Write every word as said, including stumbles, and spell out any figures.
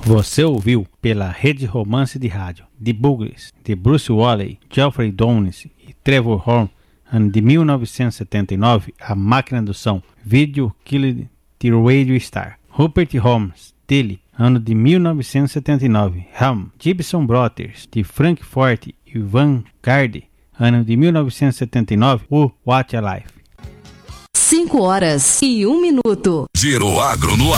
Você ouviu pela Rede Romance de Rádio The Buggles, de Bruce Woolley, Geoffrey Downes e Trevor Horn, ano de mil novecentos e setenta e nove, A Máquina do Som, Video Killed the Radio Star. Rupert Holmes, dele, ano de mil novecentos e setenta e nove, Ham, Gibson Brothers, de Frank Forte e Vanguard, ano de mil novecentos e setenta e nove, o What a Life. cinco horas e um minuto. Giro Agro no ar.